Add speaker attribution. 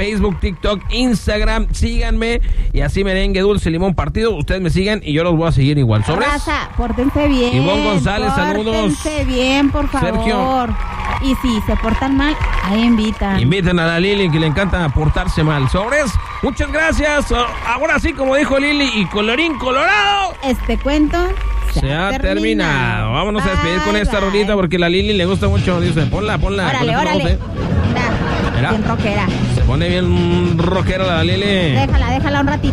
Speaker 1: Facebook, TikTok, Instagram. Síganme y así Merengue, Dulce, Limón, Partido. Ustedes me sigan y yo los voy a seguir igual. ¿Sobres?
Speaker 2: Raza, pórtense bien.
Speaker 1: Ivonne González, saludos.
Speaker 2: Pórtense bien, por favor.
Speaker 1: Sergio.
Speaker 2: Y si se portan mal, ahí invitan.
Speaker 1: Inviten a la Lili, que le encanta portarse mal. ¿Sobres? Muchas gracias. Ahora sí, como dijo Lili, y colorín colorado,
Speaker 2: Este cuento
Speaker 1: se ha terminado. Vámonos a despedir con esta rolita porque a la Lili le gusta mucho. Dice, ponla.
Speaker 2: Órale, órale. Mira, bien rockera.
Speaker 1: Se pone bien rockera la Lili.
Speaker 2: Déjala un ratito.